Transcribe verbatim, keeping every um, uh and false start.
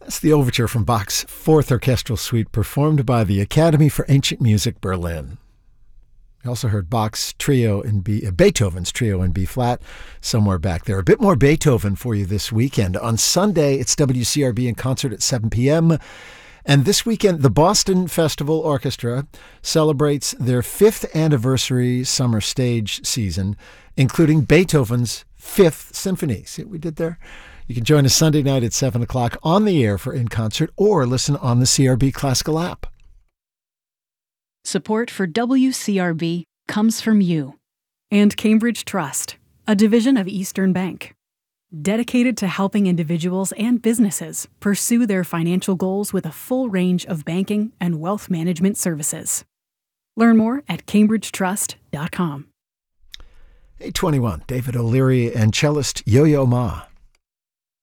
That's the overture from Bach's Fourth Orchestral Suite, performed by the Academy for Ancient Music, Berlin. We also heard Bach's trio in B, uh, Beethoven's trio in B flat, somewhere back there. A bit more Beethoven for you this weekend. On Sunday, it's W C R B in concert at seven p.m. And this weekend, the Boston Festival Orchestra celebrates their fifth anniversary summer stage season, including Beethoven's Fifth Symphony. See what we did there? You can join us Sunday night at seven o'clock on the air for In Concert, or listen on the C R B Classical app. Support for W C R B comes from you and Cambridge Trust, a division of Eastern Bank, dedicated to helping individuals and businesses pursue their financial goals with a full range of banking and wealth management services. Learn more at cambridge trust dot com. eight twenty-one, David O'Leary and cellist Yo-Yo Ma.